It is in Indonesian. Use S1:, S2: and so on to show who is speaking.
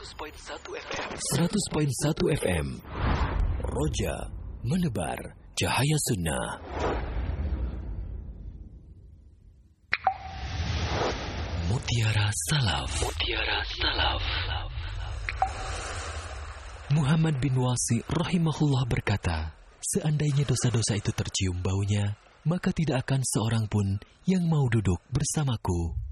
S1: 100.1 FM. Roja menebar cahaya sunnah. Mutiara Salaf. Muhammad bin Wasi rahimahullah berkata, seandainya dosa-dosa itu tercium baunya, maka tidak akan seorang pun yang mau duduk bersamaku.